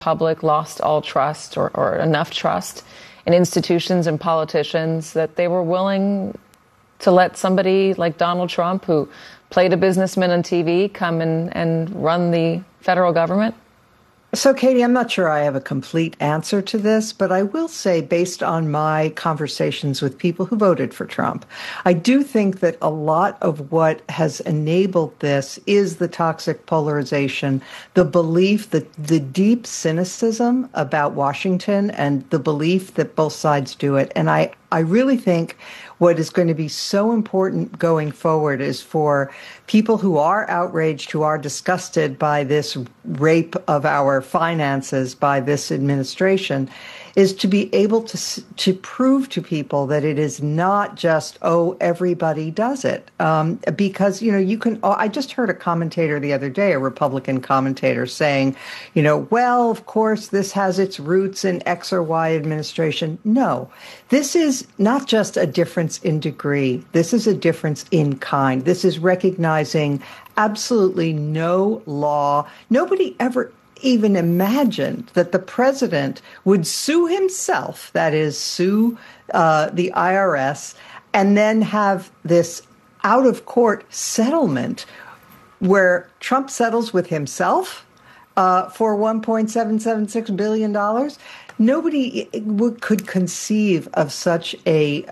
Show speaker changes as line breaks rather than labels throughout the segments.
public lost all trust or enough trust in institutions and politicians that they were willing to let somebody like Donald Trump, who played a businessman on TV, come and run the federal government?
So, Katie, I'm not sure I have a complete answer to this, but I will say, based on my conversations with people who voted for Trump, I do think that a lot of what has enabled this is the toxic polarization, the belief that the deep cynicism about Washington and the belief that both sides do it. And I really think what is going to be so important going forward is for people who are outraged, who are disgusted by this rape of our finances by this administration, is to be able to prove to people that it is not just, oh, everybody does it. Because, you can, I just heard a commentator the other day, a Republican commentator saying, well, of course, this has its roots in X or Y administration. No, this is not just a difference in degree. This is a difference in kind. This is recognizing absolutely no law. Nobody ever even imagined that the president would sue himself, that is, sue the IRS, and then have this out-of-court settlement where Trump settles with himself for $1.776 billion. Nobody could conceive of such a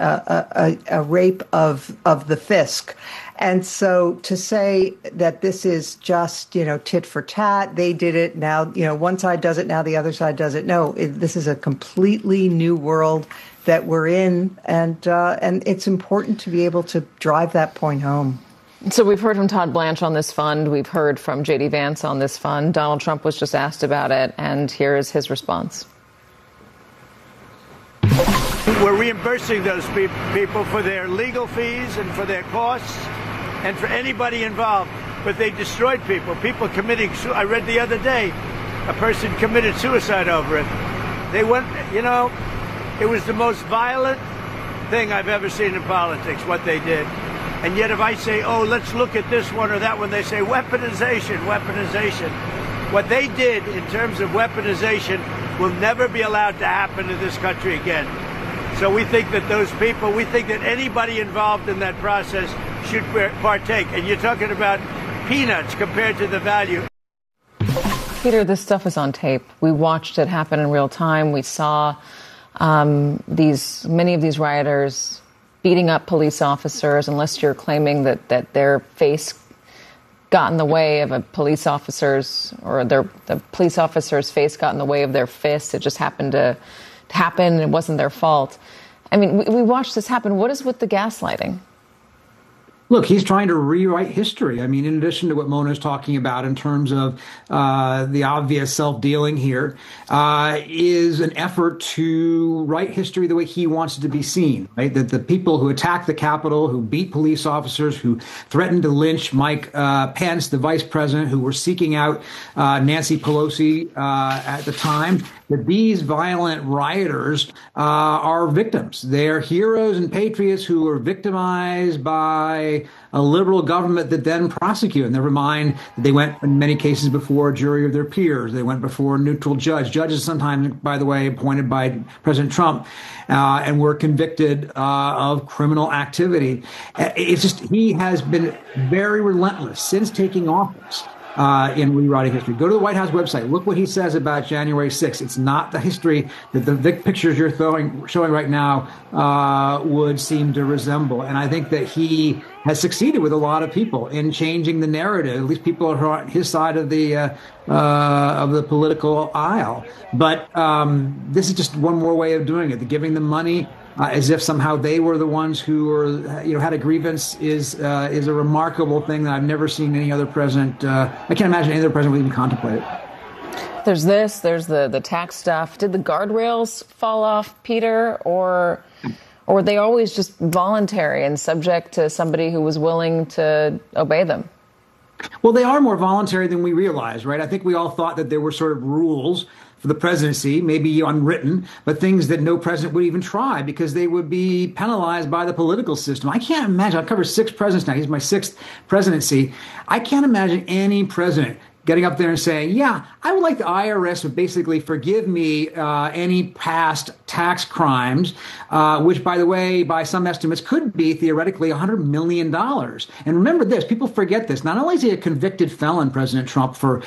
rape of the fisc. And so to say that this is just, tit for tat, they did it, now, one side does it, now the other side does it. No, this is a completely new world that we're in, and it's important to be able to drive that point home.
So we've heard from Todd Blanche on this fund. We've heard from J.D. Vance on this fund. Donald Trump was just asked about it, and here is his response.
We're reimbursing those people for their legal fees and for their costs and for anybody involved. But they destroyed people. People committing, I read the other day, a person committed suicide over it. They went, it was the most violent thing I've ever seen in politics, what they did. And yet if I say, oh, let's look at this one or that one, they say weaponization. What they did in terms of weaponization will never be allowed to happen in this country again. So we think that those people, we think that anybody involved in that process should partake. And you're talking about peanuts compared to the value.
Peter, this stuff is on tape. We watched it happen in real time. We saw many of these rioters beating up police officers, unless you're claiming that their face got in the way of a police officer's, or the police officer's face got in the way of their fist. It just happened to happen. It wasn't their fault. I mean, we watched this happen. What is with the gaslighting?
Look, he's trying to rewrite history. I mean, in addition to what Mona's talking about in terms of the obvious self-dealing here, is an effort to write history the way he wants it to be seen, right? That the people who attacked the Capitol, who beat police officers, who threatened to lynch Mike Pence, the vice president, who were seeking out Nancy Pelosi at the time, that these violent rioters are victims. They're heroes and patriots who were victimized by a liberal government that then prosecuted. Never mind that they went, in many cases, before a jury of their peers. They went before a neutral judge. Judges sometimes, by the way, appointed by President Trump, and were convicted of criminal activity. It's just, he has been very relentless since taking office in rewriting history. Go to the White House website. Look what he says about January 6th. It's not the history that the pictures you're showing right now would seem to resemble. And I think that he has succeeded with a lot of people in changing the narrative. At least people are on his side of the political aisle. But this is just one more way of doing it. Giving them money as if somehow they were the ones who were, had a grievance is a remarkable thing that I've never seen any other president. I can't imagine any other president would even contemplate it.
There's the tax stuff. Did the guardrails fall off, Peter, or were they always just voluntary and subject to somebody who was willing to obey them?
Well, they are more voluntary than we realize, right? I think we all thought that there were sort of rules for the presidency, maybe unwritten, but things that no president would even try because they would be penalized by the political system. I can't imagine. I've covered 6 presidents now. He's my 6th presidency. I can't imagine any president getting up there and saying, yeah, I would like the IRS to basically forgive me any past tax crimes, which, by the way, by some estimates could be theoretically $100 million. And remember this, people forget this. Not only is he a convicted felon, President Trump, for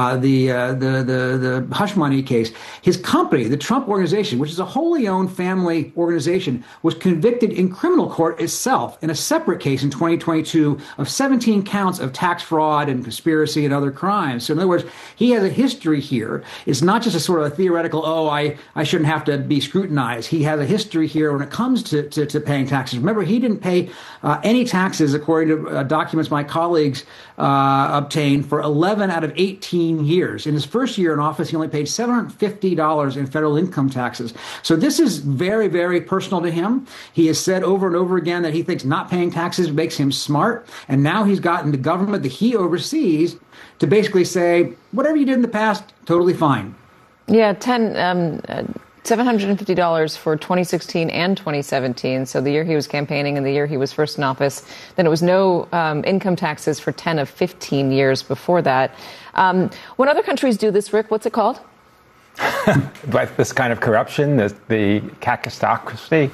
the hush money case, his company, the Trump Organization, which is a wholly owned family organization, was convicted in criminal court itself in a separate case in 2022 of 17 counts of tax fraud and conspiracy and other crimes. So in other words, he has a history here. It's not just a sort of a theoretical, I shouldn't have to be scrutinized. He has a history here when it comes to paying taxes. Remember, he didn't pay any taxes, according to documents my colleagues obtained, for 11 out of 18 years. In his first year in office, he only paid $750 in federal income taxes. So this is very, very personal to him. He has said over and over again that he thinks not paying taxes makes him smart. And now he's gotten the government that he oversees to basically say, whatever you did in the past, totally fine.
Yeah, $750 for 2016 and 2017. So the year he was campaigning and the year he was first in office. Then it was no income taxes for 10 of 15 years before that. When other countries do this, Rick, what's it called?
But this kind of corruption, the kakistocracy,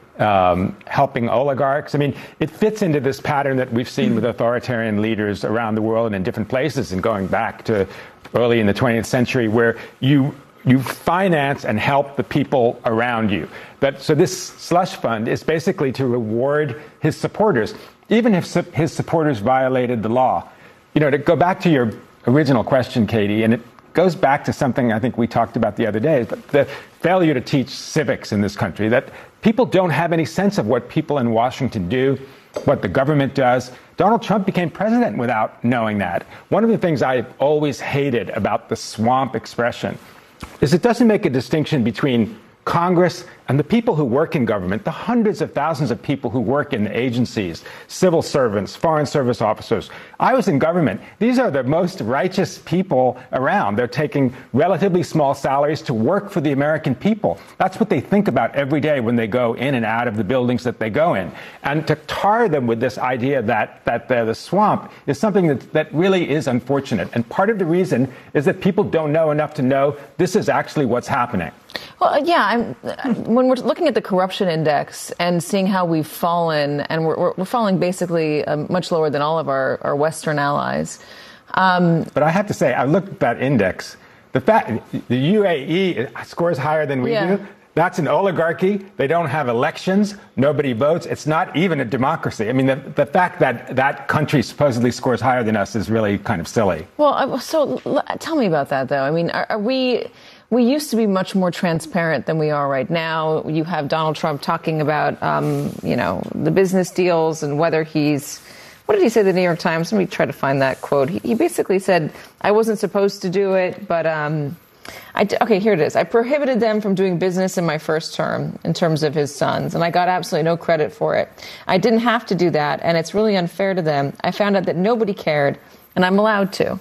helping oligarchs. I mean, it fits into this pattern that we've seen with authoritarian leaders around the world and in different places, and going back to early in the 20th century, where you finance and help the people around you. So this slush fund is basically to reward his supporters, even if his supporters violated the law. To go back to your original question, Katie, and it goes back to something I think we talked about the other day, but the failure to teach civics in this country, that people don't have any sense of what people in Washington do, what the government does. Donald Trump became president without knowing that. One of the things I've always hated about the swamp expression is it doesn't make a distinction between Congress and the people who work in government, the hundreds of thousands of people who work in the agencies, civil servants, foreign service officers. I was in government. These are the most righteous people around. They're taking relatively small salaries to work for the American people. That's what they think about every day when they go in and out of the buildings that they go in. And to tar them with this idea that they're the swamp is something that really is unfortunate. And part of the reason is that people don't know enough to know this is actually what's happening.
Well, yeah, when we're looking at the corruption index and seeing how we've fallen, and we're falling basically much lower than all of our Western allies.
But I have to say, I looked at that index. The fact the UAE scores higher than we do, that's an oligarchy. They don't have elections. Nobody votes. It's not even a democracy. I mean, the fact that that country supposedly scores higher than us is really kind of silly.
Well, so tell me about that, though. I mean, are we used to be much more transparent than we are right now. You have Donald Trump talking about, the business deals and whether what did he say to the New York Times? Let me try to find that quote. He basically said, I wasn't supposed to do it, but okay, here it is. I prohibited them from doing business in my first term in terms of his sons, and I got absolutely no credit for it. I didn't have to do that, and it's really unfair to them. I found out that nobody cared, and I'm allowed to.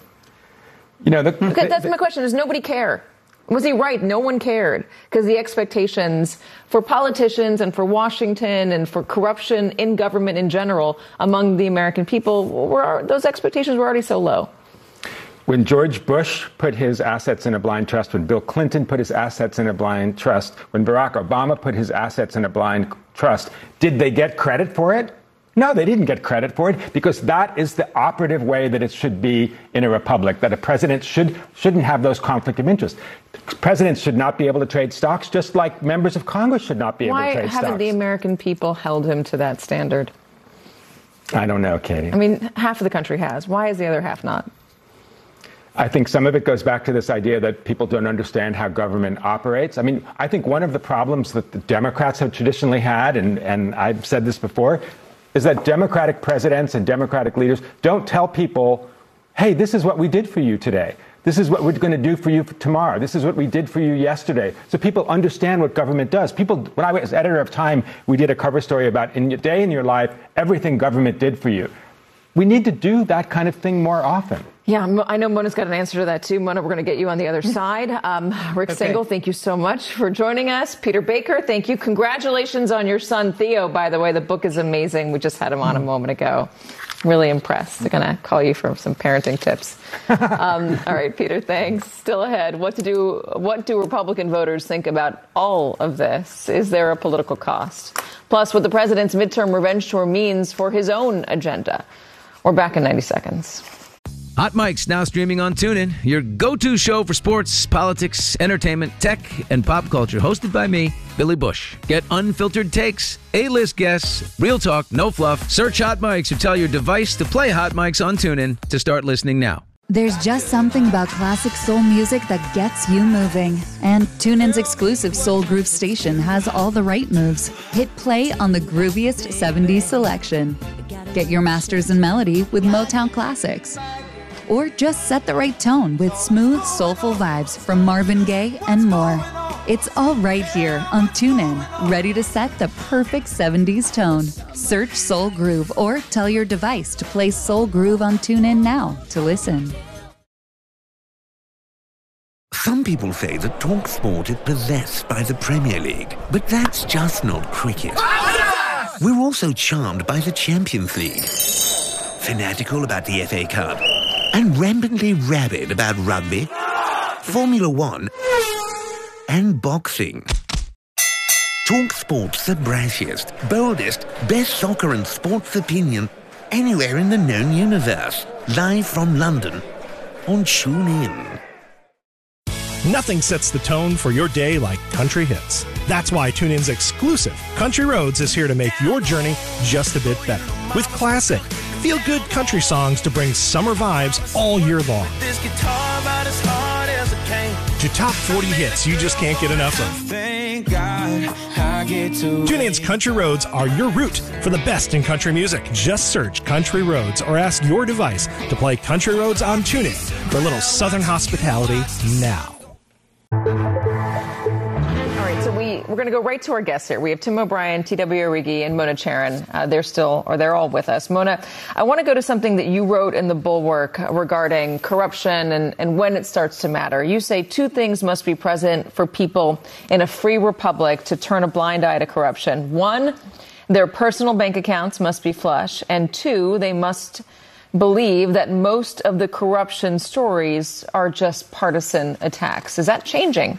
That's my question. Does nobody care? Was he right? No one cared, because the expectations for politicians and for Washington and for corruption in government in general among the American people, those expectations were already so low.
When George Bush put his assets in a blind trust, when Bill Clinton put his assets in a blind trust, when Barack Obama put his assets in a blind trust, did they get credit for it? No, they didn't get credit for it, because that is the operative way that it should be in a republic, that a president shouldn't have those conflict of interest. Presidents should not be able to trade stocks, just like members of Congress should not be able to trade stocks. Why haven't
the American people held him to that standard?
I don't know, Katie.
I mean, half of the country has. Why is the other half not?
I think some of it goes back to this idea that people don't understand how government operates. I mean, I think one of the problems that the Democrats have traditionally had, and I've said this before, is that Democratic presidents and Democratic leaders don't tell people, hey, this is what we did for you today. This is what we're going to do for you tomorrow. This is what we did for you yesterday. So people understand what government does. When I was editor of Time, we did a cover story about, in your day in your life, everything government did for you. We need to do that kind of thing more often.
Yeah, I know Mona's got an answer to that, too. Mona, we're going to get you on the other side. Rick Singal, thank you so much for joining us. Peter Baker, thank you. Congratulations on your son, Theo, by the way. The book is amazing. We just had him on a moment ago. Really impressed. They're going to call you for some parenting tips. All right, Peter, thanks. Still ahead. What do Republican voters think about all of this? Is there a political cost? Plus, what the president's midterm revenge tour means for his own agenda. We're back in 90 seconds.
Hot Mic's now streaming on TuneIn, your go-to show for sports, politics, entertainment, tech, and pop culture. Hosted by me, Billy Bush. Get unfiltered takes, A-list guests, real talk, no fluff. Search Hot Mics or tell your device to play Hot Mics on TuneIn to start listening now.
There's just something about classic soul music that gets you moving. And TuneIn's exclusive Soul Groove station has all the right moves. Hit play on the grooviest 70s selection. Get your masters in melody with Motown Classics. Or just set the right tone with smooth, soulful vibes from Marvin Gaye and more. It's all right here on TuneIn, ready to set the perfect 70s tone. Search Soul Groove or tell your device to play Soul Groove on TuneIn now to listen.
Some people say that TalkSport is possessed by the Premier League, but that's just not cricket. We're also charmed by the Champions League, fanatical about the FA Cup, and rampantly rabid about rugby, Formula One, and boxing. TalkSport's the brashiest, boldest, best soccer and sports opinion anywhere in the known universe. Live from London on TuneIn.
Nothing sets the tone for your day like country hits. That's why TuneIn's exclusive Country Roads is here to make your journey just a bit better. With classic, feel-good country songs to bring summer vibes all year long. This guitar about as hard as it came. To top 40 hits you just can't get enough of. Thank God I get to TuneIn's Country Roads are your route for the best in country music. Just search Country Roads or ask your device to play Country Roads on TuneIn for a little southern hospitality now.
All right, so we're going to go right to our guests here. We have Tim O'Brien, T.W. Origi, and Mona Charen. They're all with us. Mona, I want to go to something that you wrote in the Bulwark regarding corruption and when it starts to matter. You say two things must be present for people in a free republic to turn a blind eye to corruption. One, their personal bank accounts must be flush. And two, they must believe that most of the corruption stories are just partisan attacks. Is that changing?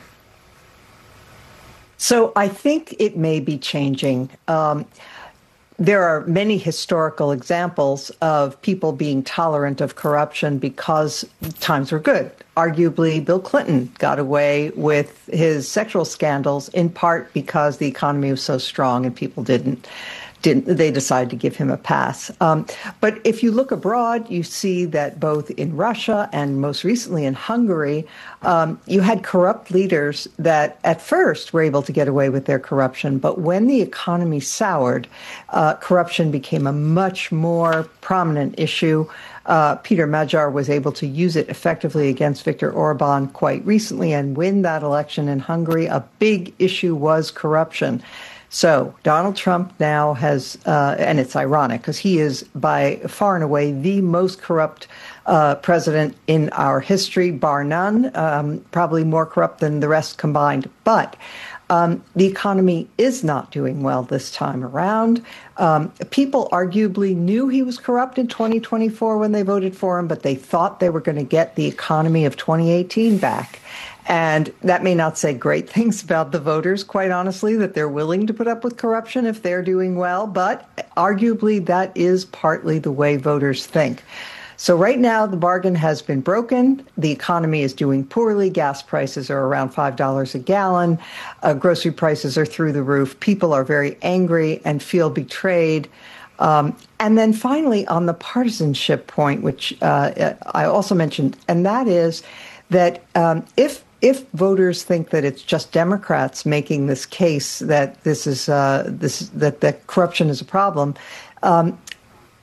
So I think it may be changing. There are many historical examples of people being tolerant of corruption because times were good. Arguably, Bill Clinton got away with his sexual scandals in part because the economy was so strong and people didn't they decided to give him a pass. But if you look abroad, you see that both in Russia and most recently in Hungary, you had corrupt leaders that at first were able to get away with their corruption. But when the economy soured, corruption became a much more prominent issue. Peter Magyar was able to use it effectively against Viktor Orban quite recently and win that election in Hungary. A big issue was corruption. So Donald Trump now has, and it's ironic because he is by far and away the most corrupt president in our history, bar none, probably more corrupt than the rest combined. But the economy is not doing well this time around. People arguably knew he was corrupt in 2024 when they voted for him, but they thought they were going to get the economy of 2018 back. And that may not say great things about the voters, quite honestly, that they're willing to put up with corruption if they're doing well. But arguably, that is partly the way voters think. So right now, the bargain has been broken. The economy is doing poorly. Gas prices are around $5 a gallon. Grocery prices are through the roof. People are very angry and feel betrayed. And then finally, on the partisanship point, which I also mentioned, and that is that if voters think that it's just Democrats making this case that that corruption is a problem,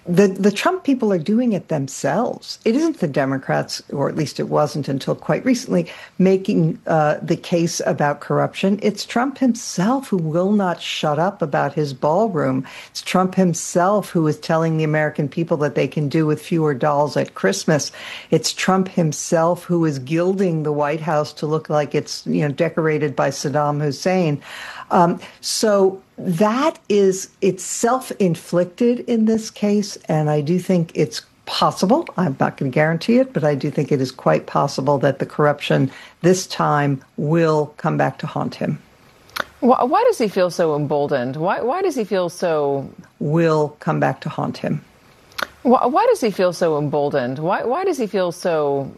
The Trump people are doing it themselves. It isn't the Democrats, or at least it wasn't until quite recently, making the case about corruption. It's Trump himself who will not shut up about his ballroom. It's Trump himself who is telling the American people that they can do with fewer dolls at Christmas. It's Trump himself who is gilding the White House to look like it's, decorated by Saddam Hussein. So that it's self-inflicted in this case, and I do think it's possible, I'm not going to guarantee it, but I do think it is quite possible that the corruption this time will come back to haunt him.
Why does he feel so emboldened? Why does he feel so...
Will come back to haunt him.
Why does he feel so emboldened? Why does he feel so...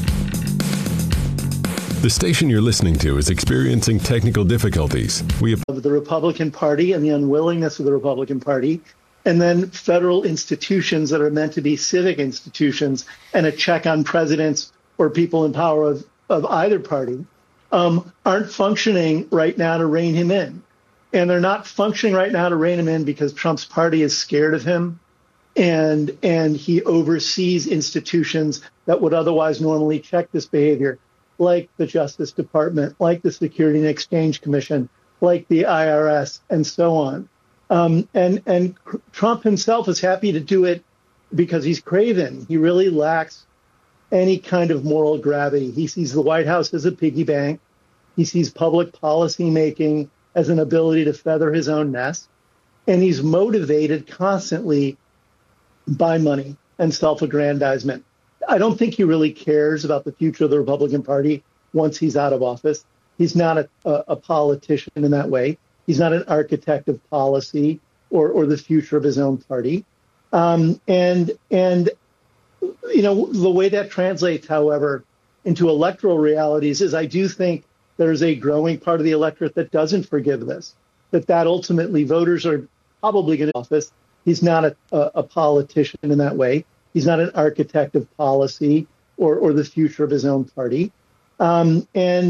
The station you're listening to is experiencing technical difficulties.
Of the Republican Party and the unwillingness of the Republican Party, and then federal institutions that are meant to be civic institutions and a check on presidents or people in power of either party aren't functioning right now to rein him in. And they're not functioning right now to rein him in because Trump's party is scared of him and he oversees institutions that would otherwise normally check this behavior, like the Justice Department, like the Security and Exchange Commission, like the IRS, and so on. And Trump himself is happy to do it because he's craven. He really lacks any kind of moral gravity. He sees the White House as a piggy bank. He sees public policy making as an ability to feather his own nest. And he's motivated constantly by money and self-aggrandizement. I don't think he really cares about the future of the Republican Party once he's out of office. He's not a politician in that way. He's not an architect of policy or the future of his own party. And the way that translates, however, into electoral realities is I do think there's a growing part of the electorate that doesn't forgive this, that ultimately voters are probably going to office. He's not a politician in that way. He's not an architect of policy or the future of his own party. The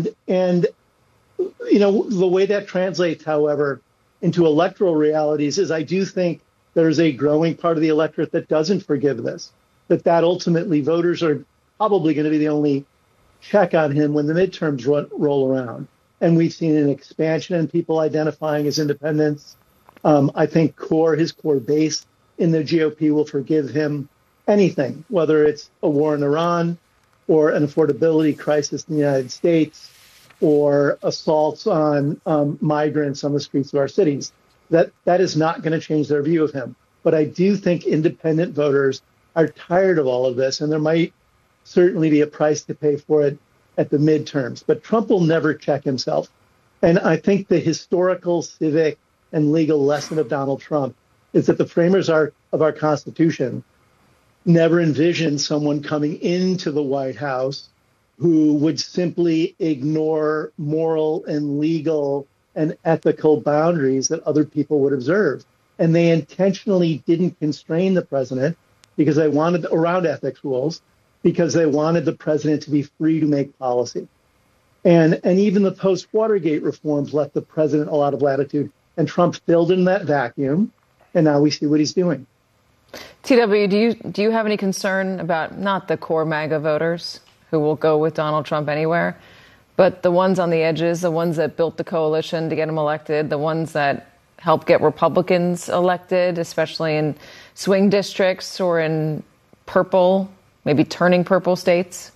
way that translates, however, into electoral realities is I do think there's a growing part of the electorate that doesn't forgive this, that ultimately voters are probably going to be the only check on him when the midterms roll around. And we've seen an expansion in people identifying as independents. I think his core base in the GOP will forgive him anything, whether it's a war in Iran or an affordability crisis in the United States or assaults on migrants on the streets of our cities. That is not going to change their view of him. But I do think independent voters are tired of all of this, and there might certainly be a price to pay for it at the midterms. But Trump will never check himself. And I think the historical, civic, and legal lesson of Donald Trump is that the framers of our Constitution never envisioned someone coming into the White House who would simply ignore moral and legal and ethical boundaries that other people would observe. And they intentionally didn't constrain the president because they wanted around ethics rules, because they wanted the president to be free to make policy. And even the post-Watergate reforms left the president a lot of latitude, and Trump filled in that vacuum, and now we see what he's doing.
TW, do you have any concern about not the core MAGA voters who will go with Donald Trump anywhere, but the ones on the edges, the ones that built the coalition to get him elected, the ones that helped get Republicans elected, especially in swing districts or in purple, maybe turning purple states?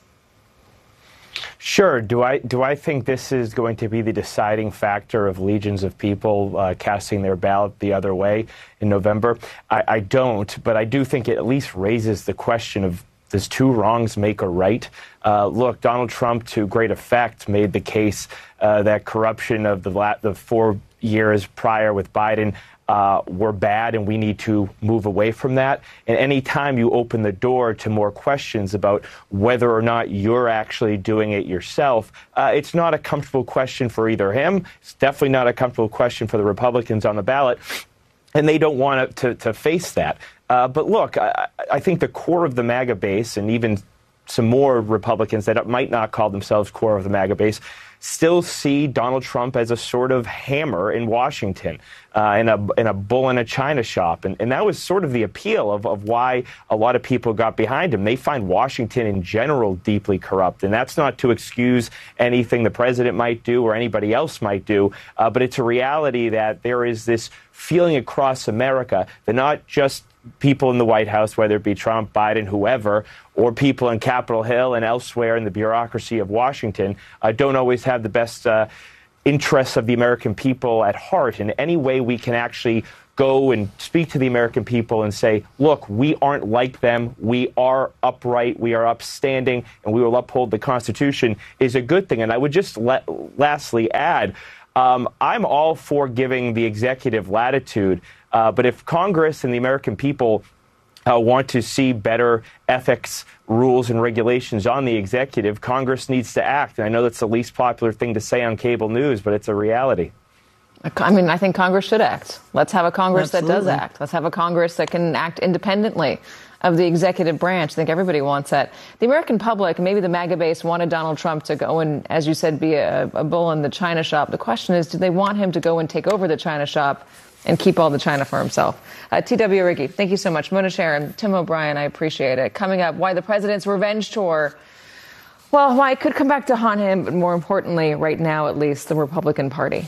Sure. Do I think this is going to be the deciding factor of legions of people casting their ballot the other way in November? I don't, but I do think it at least raises the question of, does two wrongs make a right? Look, Donald Trump, to great effect, made the case that corruption of the 4 years prior with Biden were bad, and we need to move away from that. And any time you open the door to more questions about whether or not you're actually doing it yourself, it's not a comfortable question for either him. It's definitely not a comfortable question for the Republicans on the ballot, and they don't want to face that. But look, I think the core of the MAGA base, and even some more Republicans that might not call themselves core of the MAGA base, still see Donald Trump as a sort of hammer in Washington, and a bull in a china shop. And that was sort of the appeal of why a lot of people got behind him. They find Washington in general deeply corrupt. And that's not to excuse anything the president might do or anybody else might do, but it's a reality that there is this feeling across America that not just people in the White House, whether it be Trump, Biden, whoever, or people in Capitol Hill and elsewhere in the bureaucracy of Washington, don't always have the best interests of the American people at heart. In any way we can actually go and speak to the American people and say, look, we aren't like them. We are upright. We are upstanding, and we will uphold the Constitution is a good thing. And I would just lastly add, I'm all for giving the executive latitude, but if Congress and the American people want to see better ethics, rules, and regulations on the executive, Congress needs to act. And I know that's the least popular thing to say on cable news, but it's a reality.
I mean, I think Congress should act. Let's have a Congress
Absolutely.
that does act. Let's have a Congress that can act independently of the executive branch. I think everybody wants that. The American public, maybe the MAGA base, wanted Donald Trump to go and, as you said, be a bull in the China shop. The question is, do they want him to go and take over the China shop and keep all the China for himself? T.W. Ricky, thank you so much. Mona Sharon, Tim O'Brien, I appreciate it. Coming up, why the president's revenge tour, well, why it could come back to haunt him, but more importantly, right now at least, the Republican Party.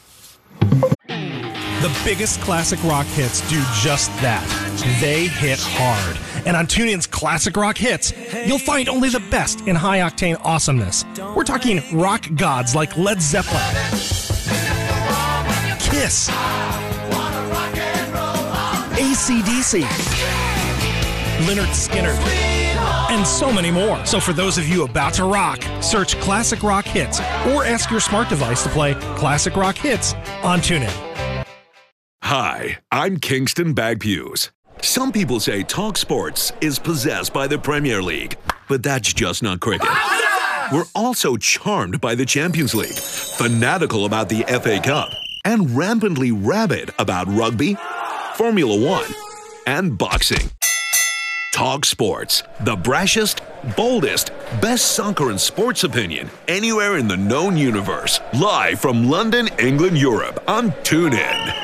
The biggest classic rock hits do just that. They hit hard. And on TuneIn's Classic Rock Hits, you'll find only the best in high-octane awesomeness. We're talking rock gods like Led Zeppelin, Kiss, AC/DC, Lynyrd Skynyrd, and so many more. So for those of you about to rock, search Classic Rock Hits or ask your smart device to play Classic Rock Hits on TuneIn.
Hi, I'm Kingston Bagpues. Some people say Talk Sports is possessed by the Premier League, but that's just not cricket. We're also charmed by the Champions League, fanatical about the FA Cup, and rampantly rabid about rugby, Formula One, and boxing. Talk Sports, the brashest, boldest, best soccer and sports opinion anywhere in the known universe. Live from London, England, Europe on TuneIn.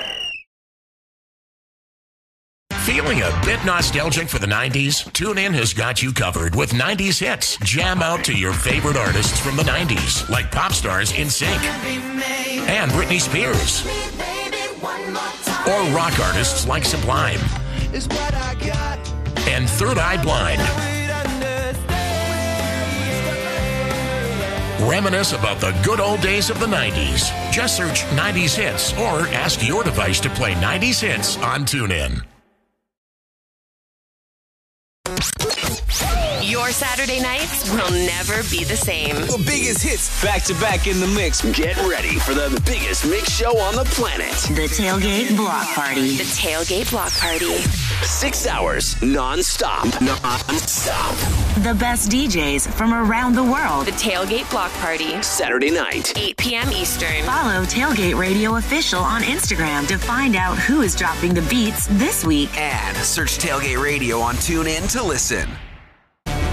Feeling a bit nostalgic for the 90s? TuneIn has got you covered with 90s hits. Jam out to your favorite artists from the 90s, like pop stars NSYNC and Britney Spears, or rock artists like Sublime and Third Eye Blind. Reminisce about the good old days of the 90s. Just search 90s hits or ask your device to play 90s hits on TuneIn.
Your Saturday nights will never be the same.
The biggest hits back to back in the mix.
Get ready for the biggest mix show on the planet.
The Tailgate Block Party. The Tailgate Block Party.
6 hours non-stop.
The best DJs from around the world. The Tailgate Block Party.
Saturday night,
8 p.m. Eastern. Follow Tailgate Radio Official on Instagram to find out who is dropping the beats this week.
And search Tailgate Radio on TuneIn to listen.